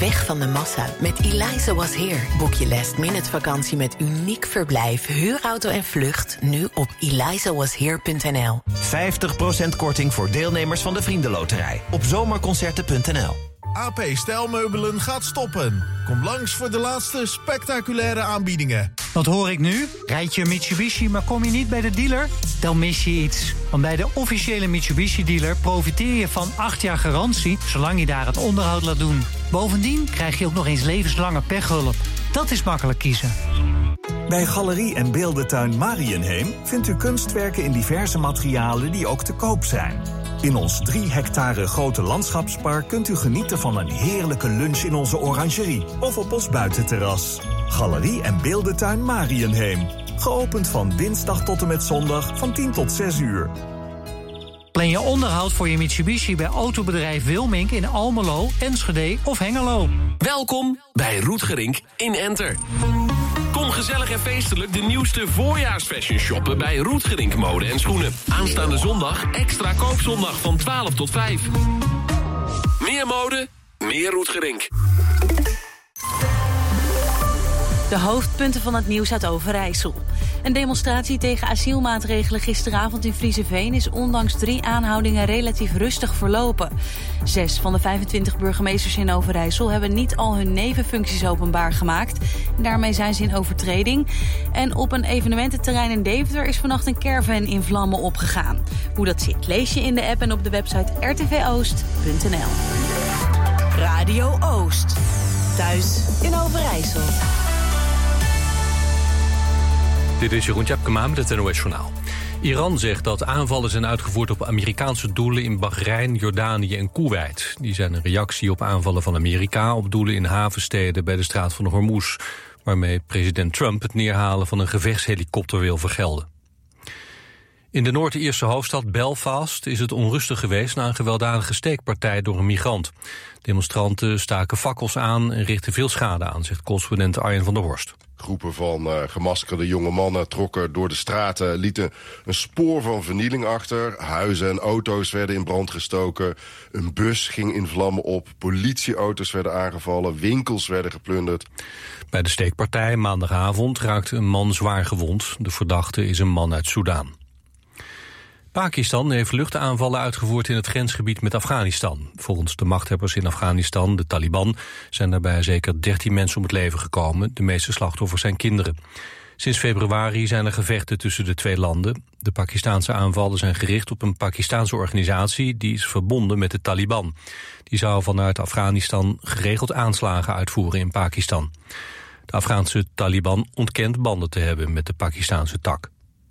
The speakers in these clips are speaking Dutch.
weg van de massa met Eliza Was Here. Boek je last-minute vakantie met uniek verblijf, huurauto en vlucht nu op elizawashere.nl. 50% korting voor deelnemers van de Vriendenloterij op zomerconcerten.nl. AP Stijlmeubelen gaat stoppen. Kom langs voor de laatste spectaculaire aanbiedingen. Wat hoor ik nu? Rijd je een Mitsubishi, maar kom je niet bij de dealer? Dan mis je iets. Want bij de officiële Mitsubishi-dealer profiteer je van 8 jaar garantie, zolang je daar het onderhoud laat doen. Bovendien krijg je ook nog eens levenslange pechhulp. Dat is makkelijk kiezen. Bij Galerie en Beeldentuin Mariënheem vindt u kunstwerken in diverse materialen die ook te koop zijn. In ons 3 hectare grote landschapspark kunt u genieten van een heerlijke lunch in onze orangerie of op ons buitenterras. Galerie en Beeldentuin Mariënheem. Geopend van dinsdag tot en met zondag van 10 tot 6 uur. Plan je onderhoud voor je Mitsubishi bij autobedrijf Wilmink in Almelo, Enschede of Hengelo. Welkom bij Roetgerink in Enter. Kom gezellig en feestelijk de nieuwste voorjaarsfashion shoppen bij Roetgerink Mode en Schoenen. Aanstaande zondag extra koopzondag van 12 tot 5. Meer mode, meer Roetgerink. De hoofdpunten van het nieuws uit Overijssel. Een demonstratie tegen asielmaatregelen gisteravond in Friezenveen is ondanks 3 aanhoudingen relatief rustig verlopen. 6 van de 25 burgemeesters in Overijssel hebben niet al hun nevenfuncties openbaar gemaakt. Daarmee zijn ze in overtreding. En op een evenemententerrein in Deventer is vannacht een caravan in vlammen opgegaan. Hoe dat zit lees je in de app en op de website rtvoost.nl. Radio Oost. Thuis in Overijssel. Dit is Jeroen Tjepkema met het NOS Journaal. Iran zegt dat aanvallen zijn uitgevoerd op Amerikaanse doelen in Bahrein, Jordanië en Koeweit. Die zijn een reactie op aanvallen van Amerika op doelen in havensteden bij de straat van Hormuz, waarmee president Trump het neerhalen van een gevechtshelikopter wil vergelden. In de Noord-Ierse hoofdstad Belfast is het onrustig geweest na een gewelddadige steekpartij door een migrant. Demonstranten staken fakkels aan en richtten veel schade aan, zegt correspondent Arjen van der Horst. Groepen van gemaskerde jonge mannen trokken door de straten, lieten een spoor van vernieling achter. Huizen en auto's werden in brand gestoken. Een bus ging in vlammen op. Politieauto's werden aangevallen. Winkels werden geplunderd. Bij de steekpartij maandagavond raakte een man zwaar gewond. De verdachte is een man uit Soedan. Pakistan heeft luchtaanvallen uitgevoerd in het grensgebied met Afghanistan. Volgens de machthebbers in Afghanistan, de Taliban, zijn daarbij zeker 13 mensen om het leven gekomen. De meeste slachtoffers zijn kinderen. Sinds februari zijn er gevechten tussen de 2 landen. De Pakistaanse aanvallen zijn gericht op een Pakistaanse organisatie die is verbonden met de Taliban. Die zou vanuit Afghanistan geregeld aanslagen uitvoeren in Pakistan. De Afghaanse Taliban ontkent banden te hebben met de Pakistaanse tak.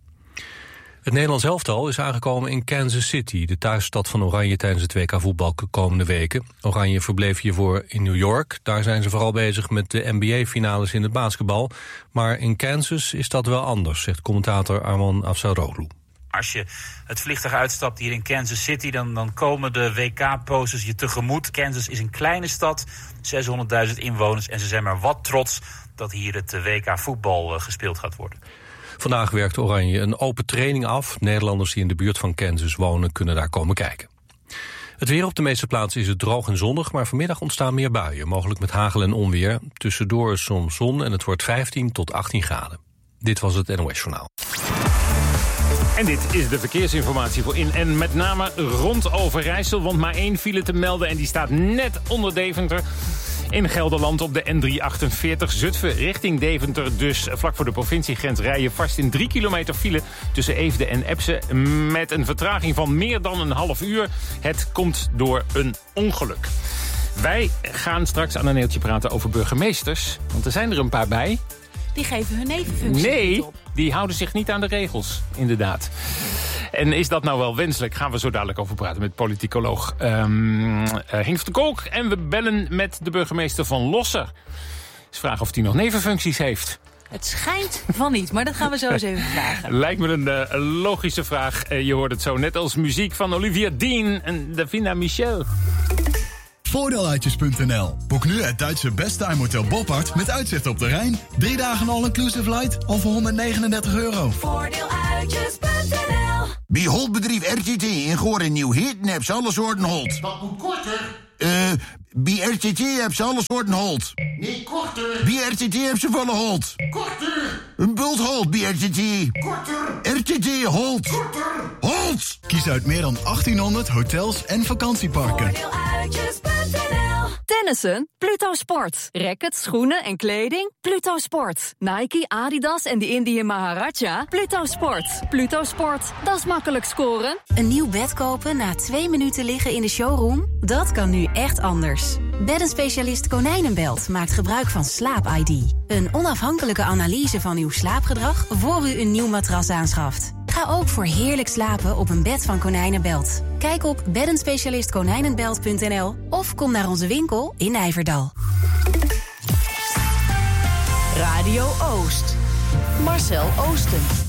Het Nederlands elftal is aangekomen in Kansas City, de thuisstad van Oranje tijdens het WK voetbal de komende weken. Oranje verbleef hiervoor in New York. Daar zijn ze vooral bezig met de NBA-finales in het basketbal. Maar in Kansas is dat wel anders, zegt commentator Arman Afsaroglu. Als je het vliegtuig uitstapt hier in Kansas City, dan komen de WK-posters je tegemoet. Kansas is een kleine stad, 600.000 inwoners en ze zijn maar wat trots dat hier het WK voetbal gespeeld gaat worden. Vandaag werkt Oranje een open training af. Nederlanders die in de buurt van Kansas wonen kunnen daar komen kijken. Het weer op de meeste plaatsen is het droog en zonnig, maar vanmiddag ontstaan meer buien, mogelijk met hagel en onweer. Tussendoor is soms zon en het wordt 15 tot 18 graden. Dit was het NOS Journaal. En dit is de verkeersinformatie voor in en met name rond Overijssel, want maar 1 file te melden en die staat net onder Deventer. In Gelderland op de N348 Zutphen richting Deventer. Dus vlak voor de provinciegrens rij je vast in 3 kilometer file tussen Eefde en Epse. Met een vertraging van meer dan een half uur. Het komt door een ongeluk. Wij gaan straks aan een neeltje praten over burgemeesters. Want er zijn er een paar bij. Die geven hun nevenfunctie Nee, op. die houden zich niet aan de regels, inderdaad. En is dat nou wel wenselijk? Gaan we zo dadelijk over praten met politicoloog Henk van Kolk. En we bellen met de burgemeester van Losser. Dus vragen of hij nog nevenfuncties heeft. Het schijnt van niet, maar dat gaan we zo eens even vragen. Lijkt me een logische vraag. Je hoort het zo net als muziek van Olivia Dean en Davina Michel. Voordeeluitjes.nl. Boek nu het Duitse Besttime Hotel Boppard met uitzicht op de Rijn. 3 dagen all-inclusive light al voor €139. Voordeeluitjes.nl. Bij Holtbedrijf RTT in Goor en Nieuw-Heerten heb ze alle soorten holt. Wat moet korter? Bij RTT heb ze alle soorten holt. Nee, korter. Bij RTT heb ze volle holt. Korter. Een bult holt bij RTT. Korter. RTT holt. Korter. Holt. Kies uit meer dan 1800 hotels en vakantieparken. Tennissen? Pluto Sport. Rackets, schoenen en kleding? Pluto Sport. Nike, Adidas en de Indian Maharaja? Pluto Sport. Pluto Sport. Dat is makkelijk scoren. Een nieuw bed kopen na 2 minuten liggen in de showroom? Dat kan nu echt anders. Beddenspecialist Konijnenbelt maakt gebruik van Slaap-ID. Een onafhankelijke analyse van uw slaapgedrag voor u een nieuw matras aanschaft. Ga ook voor heerlijk slapen op een bed van Konijnenbelt. Kijk op beddenspecialistkonijnenbelt.nl of kom naar onze winkel in Nijverdal. Radio Oost. Marcel Oosten.